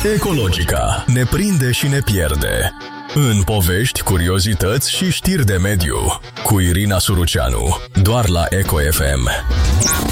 Ecologica ne prinde și ne pierde. În povești, curiozități și știri de mediu cu Irina Suruceanu, doar la Eco FM.